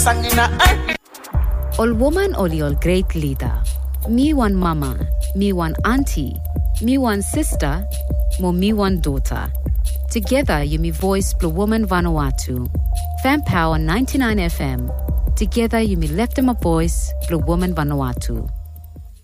All woman oli all great leader. Me one mama, me one auntie, me one sister, mo me one daughter. Together you me voice Blue Woman Vanuatu. Fan Power 99 FM. Together you me left them a voice Blue Woman Vanuatu.